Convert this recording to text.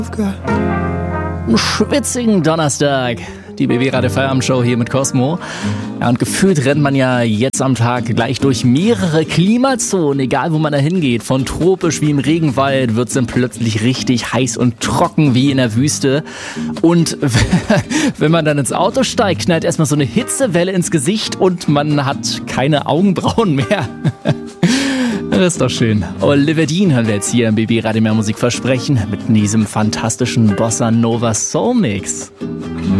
Einen schwitzigen Donnerstag. Die BB Radio Feierabendshow hier mit Cosmo. Ja, und gefühlt rennt man ja jetzt am Tag gleich durch mehrere Klimazonen, egal wo man da hingeht. Von tropisch wie im Regenwald wird es dann plötzlich richtig heiß und trocken wie in der Wüste. Und wenn man dann ins Auto steigt, knallt erstmal so eine Hitzewelle ins Gesicht und man hat keine Augenbrauen mehr. Das ist doch schön. Oliver Dean hören wir jetzt hier im BB Radio Mehr Musik versprechen mit diesem fantastischen Bossa Nova Soul Mix.